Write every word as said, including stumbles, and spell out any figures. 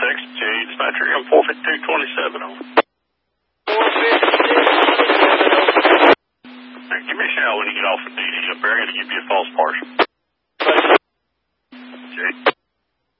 X J, dispatcher, M four fifty-two twenty-seven, over. four fifty-two twenty-seven, over. Right, give me a shout when you get off of D D up there. I'm going to give you a false partial.